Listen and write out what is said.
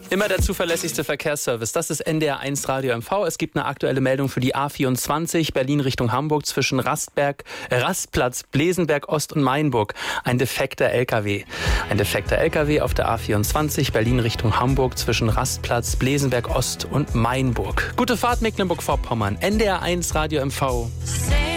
Immer der zuverlässigste Verkehrsservice. Das ist NDR 1 Radio MV. Es gibt eine aktuelle Meldung für die A24 Berlin Richtung Hamburg zwischen Rastplatz, Blesenberg Ost und Mainburg. Ein defekter LKW. Ein defekter LKW auf der A24 Berlin Richtung Hamburg zwischen Rastplatz, Blesenberg Ost und Mainburg. Gute Fahrt Mecklenburg-Vorpommern. NDR 1 Radio MV.